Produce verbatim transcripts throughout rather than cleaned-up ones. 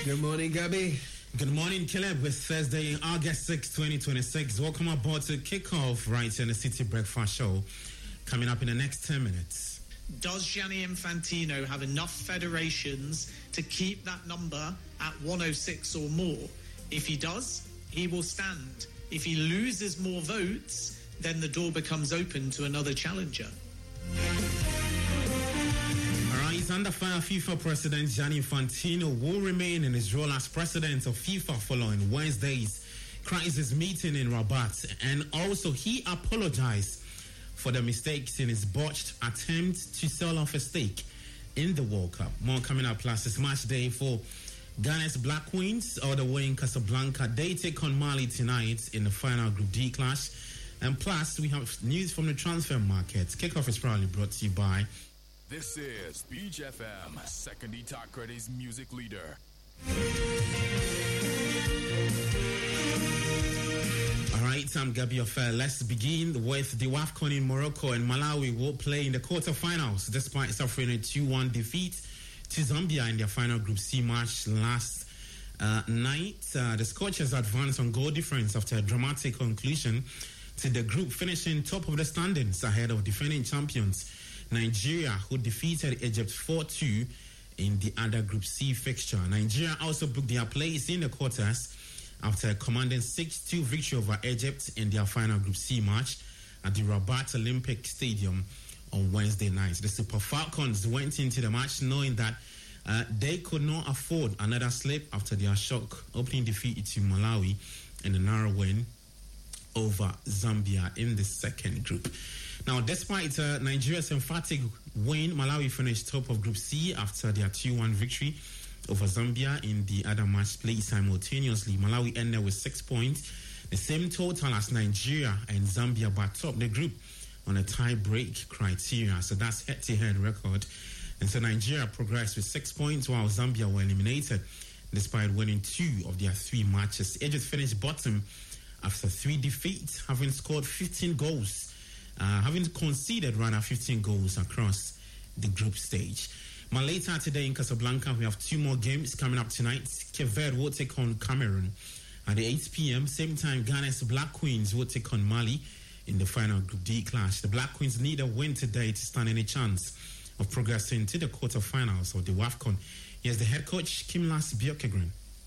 Good morning, Gabby. Good morning, Caleb. With Thursday, August sixth, twenty twenty-six. Welcome aboard to kick off right here on the City Breakfast Show. Coming up in the next ten minutes. Does Gianni Infantino have enough federations to keep that number at one oh six or more? If he does, he will stand. If he loses more votes, then the door becomes open to another challenger. Alright, under fire, FIFA President Gianni Infantino will remain in his role as president of FIFA following Wednesday's crisis meeting in Rabat, and also he apologized for the mistakes in his botched attempt to sell off a stake in the World Cup. More coming up, plus it's match day for Ghana's Black Queens all the way in Casablanca. They take on Mali tonight in the final Group D clash. And plus, we have news from the transfer market. Kickoff is proudly brought to you by... This is Beach F M, Second Itakre's music leader. Alright, I'm Gabi Ofer. Let's begin with the WAFCON in Morocco, and Malawi will play in the quarterfinals despite suffering a two one defeat to Zambia in their final Group C match last uh, night. Uh, the Scorchers advanced on goal difference after a dramatic conclusion to the group, finishing top of the standings ahead of defending champions Nigeria, who defeated Egypt four two in the other Group C fixture. Nigeria also booked their place in the quarters after a commanding six two victory over Egypt in their final Group C match at the Rabat Olympic Stadium on Wednesday night. The Super Falcons went into the match knowing that uh, they could not afford another slip after their shock opening defeat to Malawi in a narrow win over Zambia in the second group. Now, despite uh, Nigeria's emphatic win, Malawi finished top of Group C after their two one victory over Zambia in the other match played simultaneously. Malawi ended with six points, the same total as Nigeria and Zambia, but top the group on a tie-break criteria. So that's head-to-head record. And so Nigeria progressed with six points while Zambia were eliminated despite winning two of their three matches. Egypt finished bottom after three defeats, having scored fifteen goals. Uh, having conceded rather fifteen goals across the group stage. But later today in Casablanca, we have two more games coming up tonight. Cape Verde will take on Cameroon at the eight p.m. Same time, Ghana's Black Queens will take on Mali in the final Group D clash. The Black Queens need a win today to stand any chance of progressing to the quarterfinals of the WAFCON. Here's the head coach, Kimlas Bjorkegren.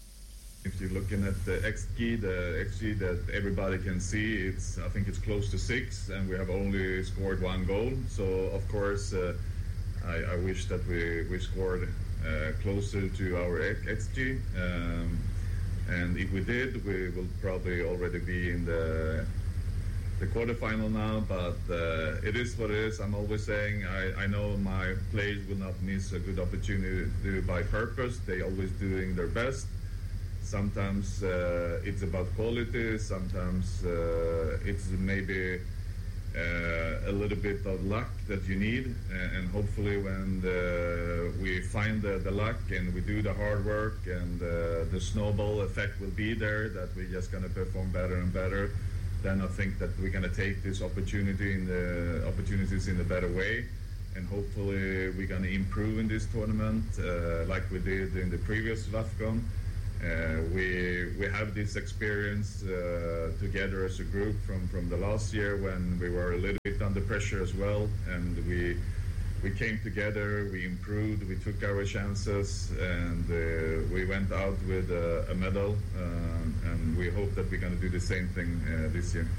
If you're looking at the X G, the X G that everybody can see, it's I think it's close to six, and we have only scored one goal. So of course, uh, I, I wish that we we scored uh, closer to our X G. Um, and if we did, we will probably already be in the the quarterfinal now. But uh, it is what it is. I'm always saying I, I know my players will not miss a good opportunity to do it by purpose. They always doing their best. Sometimes uh, it's about quality, sometimes uh, it's maybe uh, a little bit of luck that you need, and, and hopefully when the, we find the, the luck and we do the hard work and uh, the snowball effect will be there, that we're just going to perform better and better, then I think that we're going to take this opportunity in the opportunities in a better way, and hopefully we're going to improve in this tournament uh, like we did in the previous WAFCON. Uh, we we have this experience uh, together as a group from, from the last year when we were a little bit under pressure as well, and we we came together, we improved, we took our chances, and uh, we went out with uh, a medal, uh, and we hope that we're going to do the same thing uh, this year.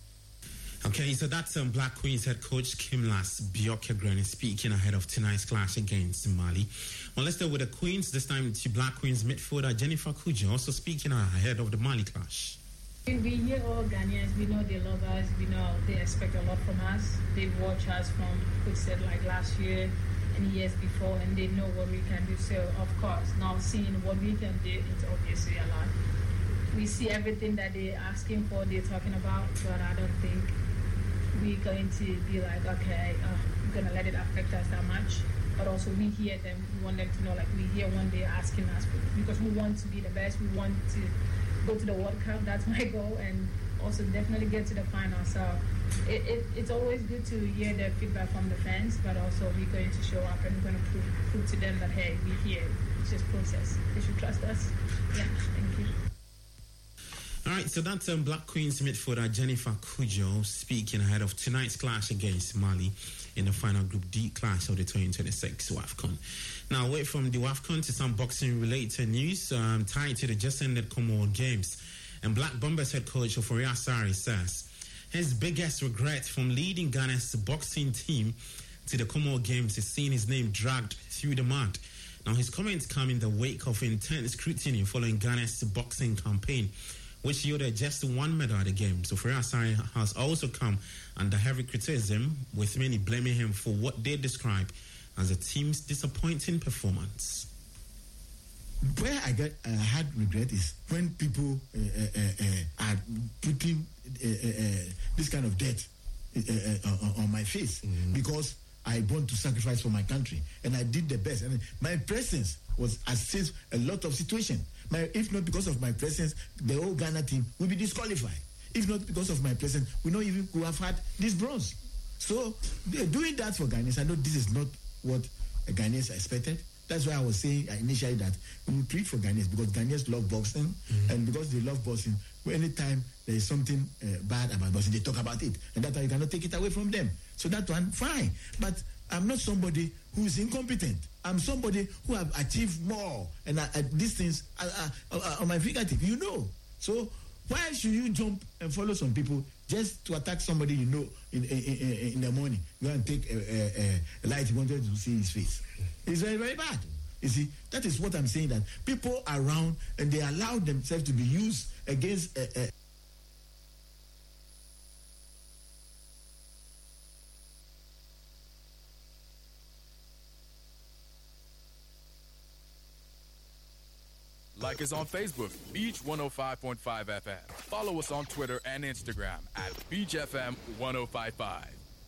Okay, so that's um, Black Queens head coach Kimlas Bjorkegren speaking ahead of tonight's clash against Mali. Well, let's start with the Queens, this time to Black Queens midfielder Jennifer Kujo, also speaking ahead of the Mali clash. We hear all Ghanaians, we know they love us, we know they expect a lot from us. They watch us from, could said like last year and years before, and they know what we can do. So, of course, now seeing what we can do, it's obviously a lot. We see everything that they're asking for, they're talking about, but I don't think we're going to be like, okay, uh, we're going to let it affect us that much. But also we hear them, we want them to know, like we hear when they're asking us, because we want to be the best, we want to go to the World Cup, that's my goal, and also definitely get to the final. So it, it, it's always good to hear the feedback from the fans, but also we're going to show up and we're going to prove, prove to them that, hey, we're here. just process. They should trust us. Yeah, thank you. All right, so that's um, Black Queens midfielder Jennifer Kujo speaking ahead of tonight's clash against Mali in the final Group D clash of the twenty twenty-six WAFCON. Now, away from the WAFCON to some boxing-related news um, tied to the just-ended Commonwealth Games. And Black Bombers head coach Ofori Asare says his biggest regret from leading Ghana's boxing team to the Commonwealth Games is seeing his name dragged through the mud. Now, his comments come in the wake of intense scrutiny following Ghana's boxing campaign, which yielded just one medal at the Games. So Ofori Asare has also come under heavy criticism, with many blaming him for what they describe as the team's disappointing performance. Where I get uh, had regret is when people uh, uh, uh, are putting uh, uh, this kind of debt uh, uh, on my face mm-hmm. because I want to sacrifice for my country and I did the best. And my presence was assist a lot of situations. My, if not because of my presence, the whole Ghana team will be disqualified. If not because of my presence, we not even could have had this bronze. So doing that for Ghanaians, I know this is not what Ghanaians expected. That's why I was saying initially that we will treat for Ghanaians because Ghanaians love boxing, mm-hmm. and because they love boxing, anytime there is something uh, bad about boxing, they talk about it, and that's why you cannot take it away from them. So that one, fine. But I'm not somebody who is incompetent. I'm somebody who have achieved more, and I, I, these things are, are, are on my fingertip. You know. So why should you jump and follow some people just to attack somebody you know in in, in, in the morning? You want to take a, a, a light, you wanted to see his face. It's very, very bad. You see, that is what I'm saying, that people are around and they allow themselves to be used against a, a Like us on Facebook, Beach one oh five point five F M. Follow us on Twitter and Instagram at Beach F M ten fifty-five.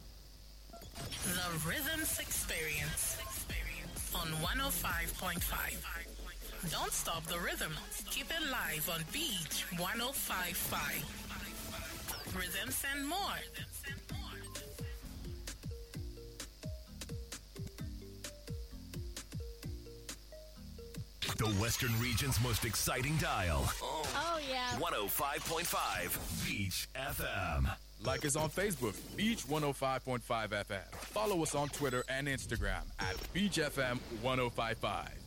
The Rhythms Experience on one oh five point five. Don't stop the rhythm. Keep it live on Beach ten fifty-five. Rhythms and more. The Western region's most exciting dial. Oh, oh yeah. one oh five point five Beach F M. Like us on Facebook, Beach one oh five point five F M. Follow us on Twitter and Instagram at Beach F M ten fifty-five.